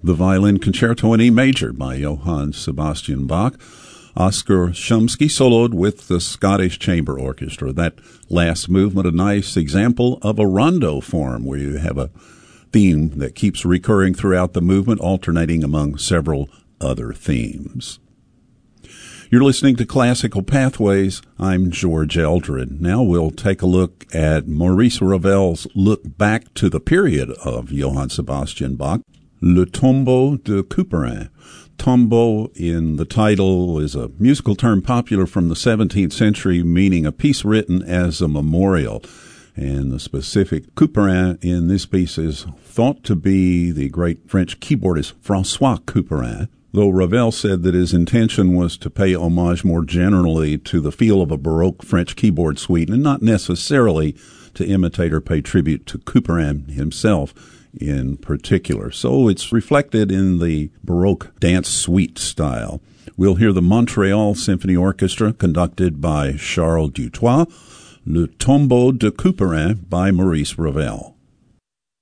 the Violin Concerto in E Major by Johann Sebastian Bach. Oskar Shumsky soloed with the Scottish Chamber Orchestra. That last movement, a nice example of a rondo form where you have a theme that keeps recurring throughout the movement, alternating among several other themes. You're listening to Classical Pathways. I'm George Eldred. Now we'll take a look at Maurice Ravel's look back to the period of Johann Sebastian Bach, Le Tombeau de Couperin. Tombeau in the title is a musical term popular from the 17th century, meaning a piece written as a memorial. And the specific Couperin in this piece is thought to be the great French keyboardist François Couperin, though Ravel said that his intention was to pay homage more generally to the feel of a Baroque French keyboard suite and not necessarily to imitate or pay tribute to Couperin himself in particular. So it's reflected in the Baroque dance suite style. We'll hear the Montreal Symphony Orchestra conducted by Charles Dutoit, Le Tombeau de Couperin by Maurice Ravel.